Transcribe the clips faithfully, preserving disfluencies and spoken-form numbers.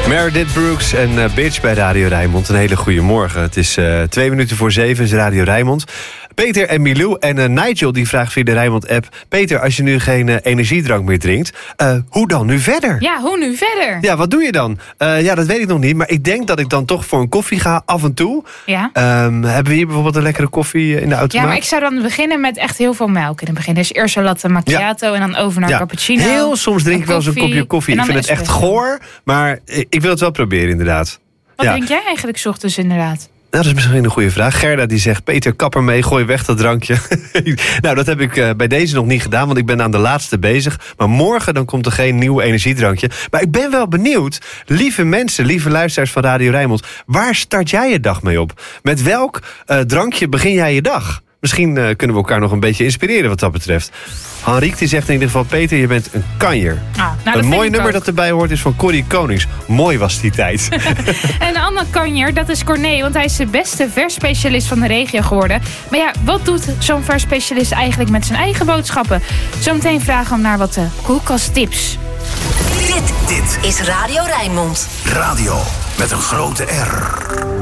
Meredith Brooks en uh, Bitch bij Radio Rijnmond. Een hele goede morgen. Het is uh, twee minuten voor zeven, is Radio Rijnmond. Peter en Milou en uh, Nigel die vraagt via de Rijnmond-app... Peter, als je nu geen uh, energiedrank meer drinkt, uh, hoe dan nu verder? Ja, hoe nu verder? Ja, wat doe je dan? Uh, ja, dat weet ik nog niet, maar ik denk dat ik dan toch voor een koffie ga af en toe. Ja. Um, hebben we hier bijvoorbeeld een lekkere koffie in de automaat? Ja, maar ik zou dan beginnen met echt heel veel melk in het begin. Dus eerst een latte macchiato ja. en dan over naar ja. cappuccino. Heel soms drink ik wel eens een kopje koffie. Ik vind het echt goor, maar ik wil het wel proberen inderdaad. Wat ja. drink jij eigenlijk 's ochtends inderdaad? Nou, dat is misschien een goede vraag. Gerda die zegt, Peter, kap ermee, gooi weg dat drankje. Nou, dat heb ik uh, bij deze nog niet gedaan, want ik ben aan de laatste bezig. Maar morgen dan komt er geen nieuw energiedrankje. Maar ik ben wel benieuwd, lieve mensen, lieve luisteraars van Radio Rijnmond, waar start jij je dag mee op? Met welk uh, drankje begin jij je dag? Misschien uh, kunnen we elkaar nog een beetje inspireren wat dat betreft. Henrique die zegt in ieder geval, Peter, je bent een kanjer. Ah, nou, een mooi nummer ook. dat erbij hoort is van Corrie Konings. Mooi was die tijd. En een ander kanjer, dat is Corné, want hij is de beste versspecialist van de regio geworden. Maar ja, wat doet zo'n versspecialist eigenlijk met zijn eigen boodschappen? Zometeen vragen we hem naar wat uh, koelkasttips. Dit, dit is Radio Rijnmond. Radio met een grote R.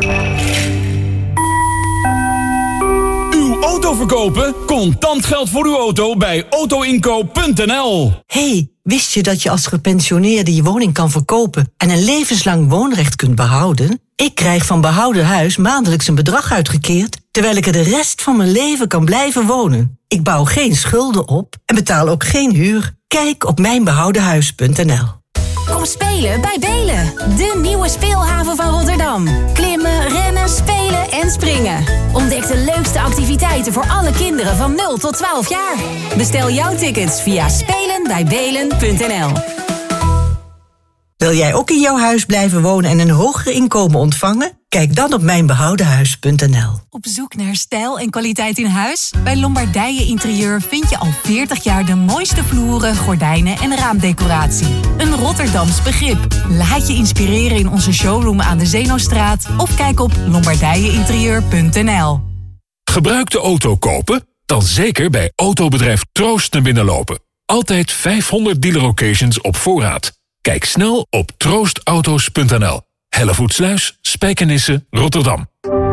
Auto verkopen? Contant geld voor uw auto bij autoinkoop punt n l. Hey, wist je dat je als gepensioneerde je woning kan verkopen en een levenslang woonrecht kunt behouden? Ik krijg van Behouden Huis maandelijks een bedrag uitgekeerd, terwijl ik er de rest van mijn leven kan blijven wonen. Ik bouw geen schulden op en betaal ook geen huur. Kijk op mijn behouden huis punt n l. Kom spelen bij Belen, de nieuwe speelhaven van Rotterdam. Klimmen, rennen, spelen en springen. Ontdek de leukste activiteiten voor alle kinderen van nul tot twaalf jaar. Bestel jouw tickets via spelen bij belen punt n l. Wil jij ook in jouw huis blijven wonen en een hoger inkomen ontvangen? Kijk dan op mijn behouden huis punt n l. Op zoek naar stijl en kwaliteit in huis? Bij Lombardije Interieur vind je al veertig jaar de mooiste vloeren, gordijnen en raamdecoratie. Een Rotterdams begrip. Laat je inspireren in onze showroom aan de Zeenostraat of kijk op lombardije interieur punt n l. Gebruikte auto kopen? Dan zeker bij autobedrijf Troost naar binnen lopen. Altijd vijfhonderd dealer locations op voorraad. Kijk snel op troost auto's punt n l. Hellevoetsluis, Spijkenisse, Rotterdam.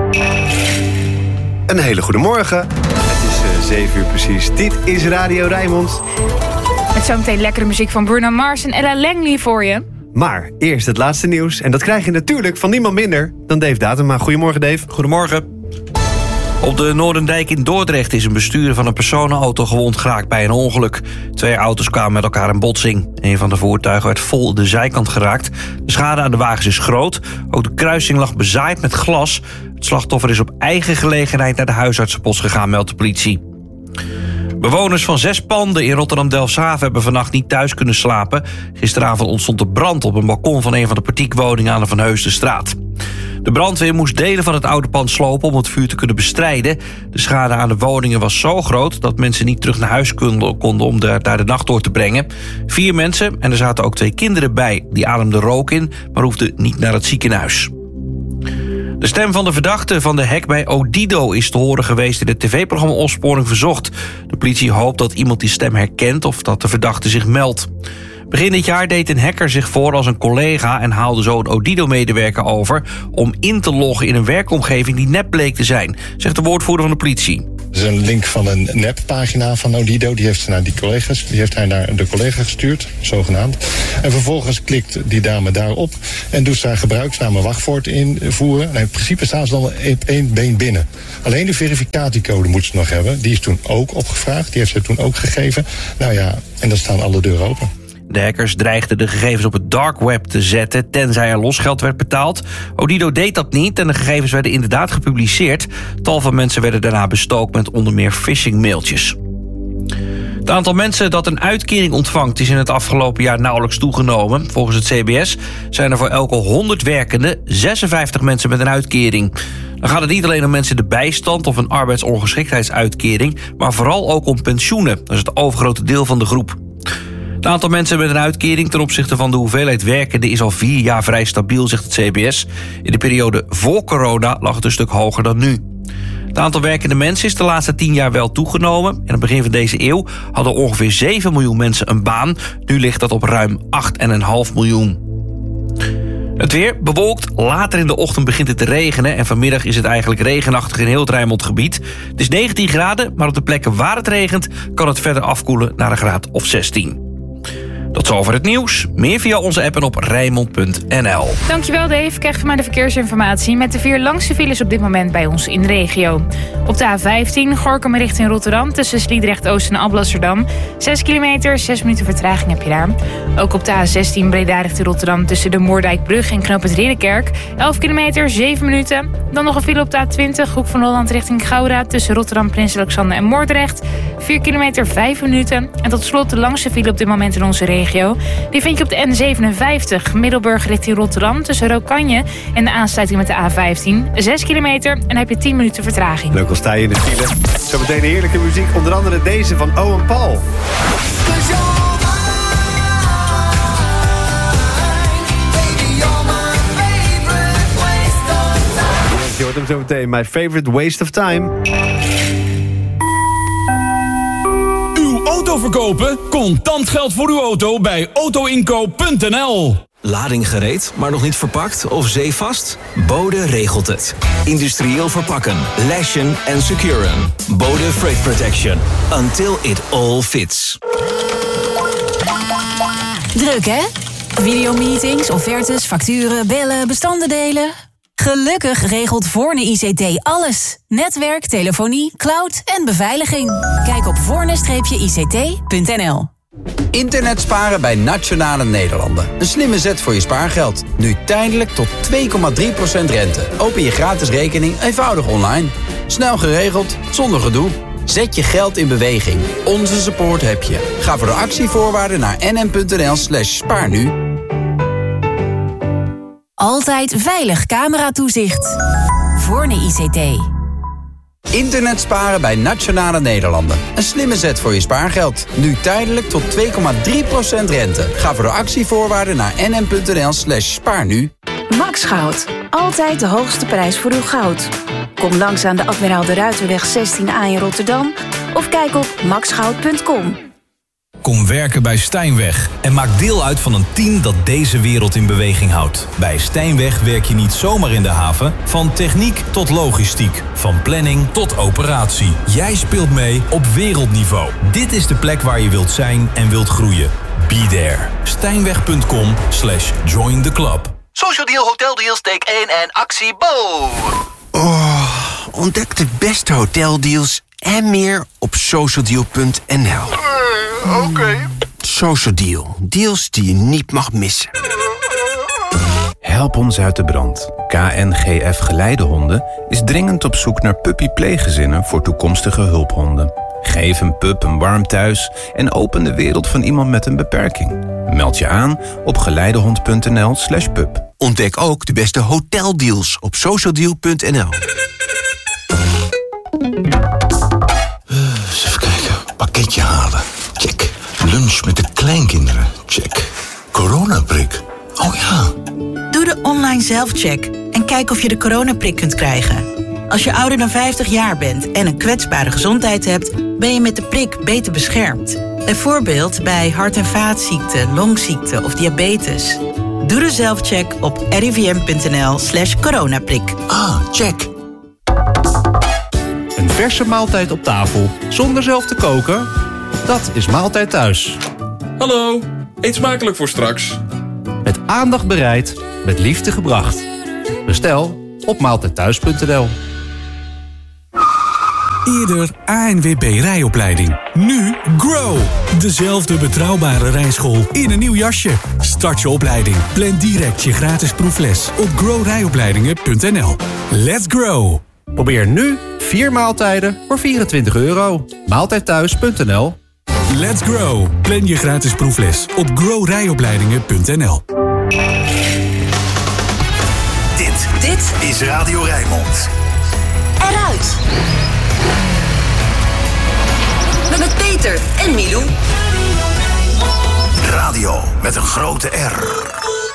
Een hele goede morgen. Het is uh, zeven uur precies. Dit is Radio Rijnmond. Met zometeen lekkere muziek van Bruno Mars en Ella Langley voor je. Maar eerst het laatste nieuws. En dat krijg je natuurlijk van niemand minder dan Dave Datema. Goedemorgen, Dave. Goedemorgen. Op de Noordendijk in Dordrecht is een bestuurder van een personenauto gewond geraakt bij een ongeluk. Twee auto's kwamen met elkaar in botsing. Een van de voertuigen werd vol de zijkant geraakt. De schade aan de wagens is groot. Ook de kruising lag bezaaid met glas. Het slachtoffer is op eigen gelegenheid naar de huisartsenpost gegaan, meldt de politie. Bewoners van zes panden in Rotterdam-Delfshaven hebben vannacht niet thuis kunnen slapen. Gisteravond ontstond er brand op een balkon van een van de partiekwoningen aan de Van Heusdenstraat. De brandweer moest delen van het oude pand slopen om het vuur te kunnen bestrijden. De schade aan de woningen was zo groot dat mensen niet terug naar huis konden, konden om daar, daar de nacht door te brengen. Vier mensen, en er zaten ook twee kinderen bij, die ademden rook in, maar hoefden niet naar het ziekenhuis. De stem van de verdachte van de hack bij Odido is te horen geweest in het tv-programma Opsporing Verzocht. De politie hoopt dat iemand die stem herkent of dat de verdachte zich meldt. Begin dit jaar deed een hacker zich voor als een collega en haalde zo een Odido-medewerker over om in te loggen in een werkomgeving die nep bleek te zijn, zegt de woordvoerder van de politie. Er is een link van een neppagina van Odido. Die heeft ze naar die collega's. Die heeft hij naar de collega gestuurd, zogenaamd. En vervolgens klikt die dame daarop en doet ze haar gebruiksnaam en wachtwoord invoeren. En in principe staan ze dan op één been binnen. Alleen de verificatiecode moet ze nog hebben. Die is toen ook opgevraagd. Die heeft ze toen ook gegeven. Nou ja, en dan staan alle deuren open. De hackers dreigden de gegevens op het dark web te zetten tenzij er losgeld werd betaald. Odido deed dat niet en de gegevens werden inderdaad gepubliceerd. Tal van mensen werden daarna bestookt met onder meer phishing-mailtjes. Het aantal mensen dat een uitkering ontvangt is in het afgelopen jaar nauwelijks toegenomen. Volgens het C B S zijn er voor elke honderd werkenden zesenvijftig mensen met een uitkering. Dan gaat het niet alleen om mensen in de bijstand of een arbeidsongeschiktheidsuitkering, maar vooral ook om pensioenen. Dat is het overgrote deel van de groep. Het aantal mensen met een uitkering ten opzichte van de hoeveelheid werkenden is al vier jaar vrij stabiel, zegt het C B S. In de periode voor corona lag het een stuk hoger dan nu. Het aantal werkende mensen is de laatste tien jaar wel toegenomen. In het begin van deze eeuw hadden ongeveer zeven miljoen mensen een baan. Nu ligt dat op ruim acht komma vijf miljoen. Het weer bewolkt. Later in de ochtend begint het te regenen. En vanmiddag is het eigenlijk regenachtig in heel het Rijnmondgebied. Het is negentien graden, maar op de plekken waar het regent kan het verder afkoelen naar een graad of zestien. Tot zover het nieuws. Meer via onze app en op Rijnmond punt n l. Dankjewel Dave. Krijg van mij de verkeersinformatie met de vier langste files op dit moment bij ons in de regio. Op de A vijftien, Gorinchem richting Rotterdam tussen Sliedrecht Oost en Alblasserdam. zes kilometer, zes minuten vertraging heb je daar. Ook op de A zestien Breda richting Rotterdam tussen de Moerdijkbrug en Knoop het Ridderkerk. elf kilometer, zeven minuten. Dan nog een file op de A twintig, Hoek van Holland richting Gouda tussen Rotterdam, Prins Alexander en Moordrecht. vier kilometer, vijf minuten. En tot slot de langste file op dit moment in onze regio. Die vind je op de N zevenenvijftig, Middelburg richting Rotterdam tussen Rookanje en de aansluiting met de A vijftien. zes kilometer en dan heb je tien minuten vertraging. Leuk al sta je in de file. Zometeen heerlijke muziek, onder andere deze van Owen Paul. Je hoort hem zo meteen, My Favorite Waste of Time. Auto verkopen? Contant geld voor uw auto bij autoinkoop punt n l. Lading gereed, maar nog niet verpakt of zeevast? Bode regelt het. Industrieel verpakken, lashen en securen. Bode Freight Protection. Until it all fits. Druk hè? Videomeetings, offertes, facturen, bellen, bestanden delen. Gelukkig regelt Voorne I C T alles. Netwerk, telefonie, cloud en beveiliging. Kijk op voorne I C T punt n l. Internet sparen bij Nationale Nederlanden. Een slimme zet voor je spaargeld. Nu tijdelijk tot twee komma drie procent rente. Open je gratis rekening eenvoudig online. Snel geregeld, zonder gedoe. Zet je geld in beweging. Onze support heb je. Ga voor de actievoorwaarden naar n m punt n l slash spaar nu. Altijd veilig cameratoezicht. Voorne I C T. Internet sparen bij Nationale Nederlanden. Een slimme zet voor je spaargeld. Nu tijdelijk tot twee komma drie procent rente. Ga voor de actievoorwaarden naar n m punt n l slash spaar nu. Max Goud. Altijd de hoogste prijs voor uw goud. Kom langs aan de Admiraal de Ruiterweg zestien A in Rotterdam. Of kijk op max goud punt com. Kom werken bij Stijnweg en maak deel uit van een team dat deze wereld in beweging houdt. Bij Stijnweg werk je niet zomaar in de haven, van techniek tot logistiek, van planning tot operatie. Jij speelt mee op wereldniveau. Dit is de plek waar je wilt zijn en wilt groeien. Be there. Stijnweg punt com slash join the club. Social Deal, Hotel Deals, take één en actie Bo! Oh, ontdek de beste hoteldeals en meer op social deal punt n l. Uh, Oké. Okay. Social Deal. Deals die je niet mag missen. Help ons uit de brand. K N G F Geleidehonden is dringend op zoek naar puppy-pleeggezinnen voor toekomstige hulphonden. Geef een pup een warm thuis en open de wereld van iemand met een beperking. Meld je aan op geleidehond punt n l slash pup. Ontdek ook de beste hoteldeals op social deal punt n l. Eens even kijken. Pakketje halen. Check. Lunch met de kleinkinderen. Check. Coronaprik. Oh ja. Doe de online zelfcheck en kijk of je de coronaprik kunt krijgen. Als je ouder dan vijftig jaar bent en een kwetsbare gezondheid hebt, ben je met de prik beter beschermd. Bijvoorbeeld bij hart- en vaatziekten, longziekten of diabetes. Doe de zelfcheck op r i v m punt n l slash coronaprik. Ah, check. Een verse maaltijd op tafel zonder zelf te koken? Dat is Maaltijd Thuis. Hallo, eet smakelijk voor straks. Met aandacht bereid, met liefde gebracht. Bestel op maaltijd thuis punt n l. Eerder A N W B rijopleiding. Nu Grow. Dezelfde betrouwbare rijschool in een nieuw jasje. Start je opleiding. Plan direct je gratis proefles op grow rijopleidingen punt n l. Let's grow. Probeer nu vier maaltijden voor vierentwintig euro. maaltijd thuis punt n l. Let's grow. Plan je gratis proefles op grow rijopleidingen punt n l. Dit, dit is Radio Rijnmond. Eruit. Met Peter en Milou. Radio met een grote R.